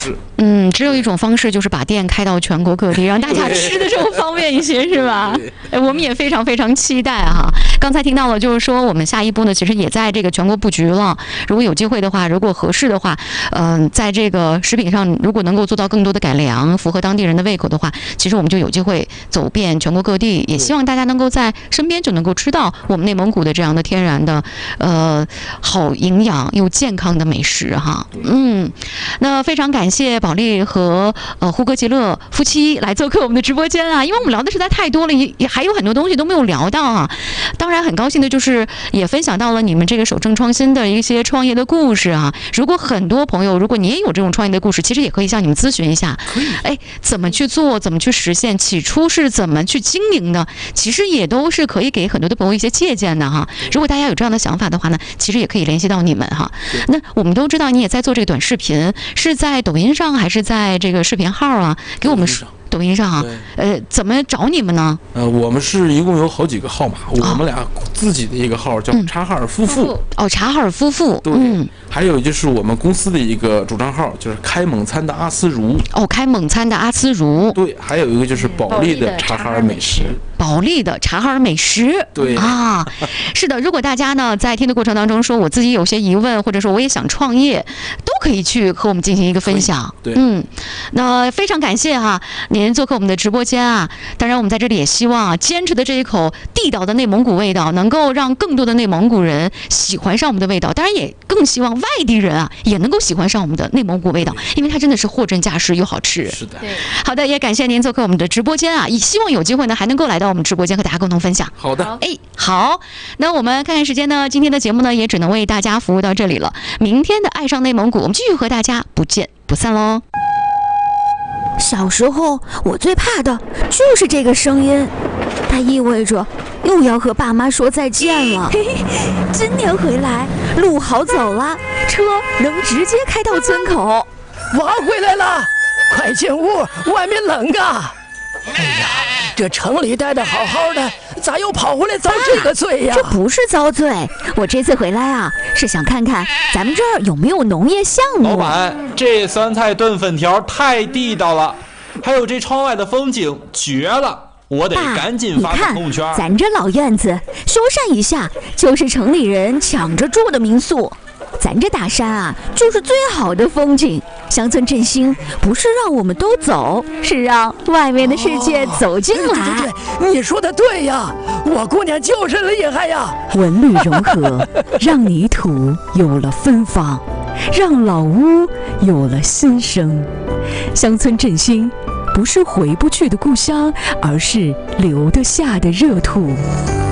只有一种方式，就是把店开到全国各地，让大家吃的时候方便一些，是吧？我们也非常非常期待哈。刚才听到了，就是说我们下一步呢，其实也在这个全国布局了。如果有机会的话，如果合适的话，在这个食品上，如果能够做到更多的改良，符合当地人的胃口的话，其实我们就有机会走遍全国各地。也希望大家能够在身边就能够吃到我们内蒙古的这样的天然的，好营养又健康的美食哈。那非常感谢保利和胡格吉乐夫妻来做客我们的直播间啊，因为我们聊的实在太多了，也还有很多东西都没有聊到啊。当然很高兴的就是也分享到了你们这个守正创新的一些创业的故事啊。如果很多朋友，如果你也有这种创业的故事，其实也可以向你们咨询一下，怎么去做，怎么去实现，起初是怎么去经营的，其实也都是可以给很多的朋友一些借鉴的哈。如果大家有这样的想法的话呢，其实也可以联系到你们哈。那我们都知道你也在做这个短视频，是在抖音上还是在这个视频号啊？给我们说。抖音上啊，怎么找你们呢？ 我们是一共有好几个号码，我们俩自己的一个号叫察哈尔夫妇。 察哈尔夫妇。 对，还有就是我们公司的一个主账号，就是开蒙餐的阿斯如。 开蒙餐的阿斯如。 对，还有一个就是保利的察哈尔美食。 保利的察哈尔美食。 对啊，是的。如果大家呢在听的过程当中说我自己有些疑问，或者说我也想创业，都可以去和我们进行一个分享。 对， 那非常感谢哈您做客我们的直播间啊。当然我们在这里也希望啊，坚持的这一口地道的内蒙古味道，能够让更多的内蒙古人喜欢上我们的味道。当然也更希望外地人啊也能够喜欢上我们的内蒙古味道，因为它真的是货真价实又好吃。 是的。 好的，也感谢您做客我们的直播间啊，也希望有机会呢还能够来到我们直播间和大家共同分享。 好的。 好，那我们看看时间呢，今天的节目呢也只能为大家服务到这里了。明天的爱上内蒙古，我们继续和大家不见不散喽。 小时候我最怕的就是这个声音，它意味着又要和爸妈说再见了。今年回来路好走了，车能直接开到村口。 娃回来了，快进屋，外面冷啊！哎呀，这城里待得好好的，咋又跑回来遭这个罪呀？ 这不是遭罪，我这次回来啊，是想看看咱们这儿有没有农业项目。 老板，这酸菜炖粉条太地道了，还有这窗外的风景绝了，我得赶紧发朋友圈。 咱这老院子修缮一下，就是城里人抢着住的民宿。咱这大山啊，就是最好的风景。乡村振兴不是让我们都走，是让外面的世界走进来。 对，你说的对呀，我姑娘就是厉害呀。 文旅融合，让泥土有了芬芳，让老屋有了新生。乡村振兴不是回不去的故乡，而是留得下的热土。